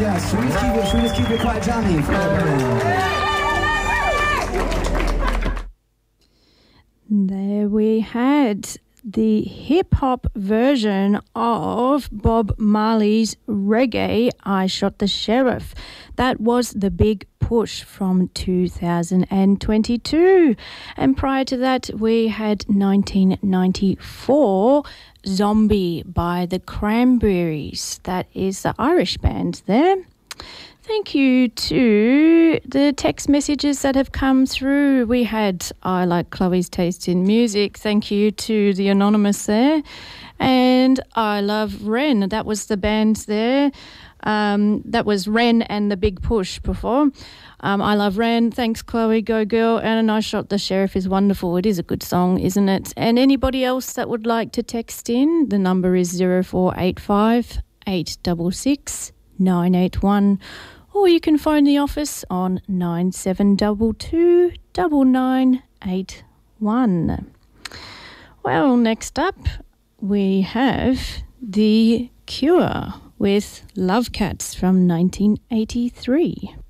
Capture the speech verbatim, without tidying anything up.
yes. Should we just keep it, should we just keep it quite jammy for There we had the hip-hop version of Bob Marley's reggae, I Shot the Sheriff. That was the Big Push from two thousand twenty-two. And prior to that, we had nineteen ninety-four, Zombie by the Cranberries. That is the Irish band there. Thank you to the text messages that have come through. We had I Like Chloe's Taste in Music. Thank you to the Anonymous there. And I Love Ren. That was the band there. Um, that was Ren and the Big Push before. Um, I Love Ren. Thanks, Chloe. Go girl. And I Shot the Sheriff is wonderful. It is a good song, isn't it? And anybody else that would like to text in, the number is zero four eight five, eight six six, nine eight one. Or you can phone the office on nine seven two two, nine nine eight one. Well, next up we have The Cure with Love Cats from nineteen eighty-three.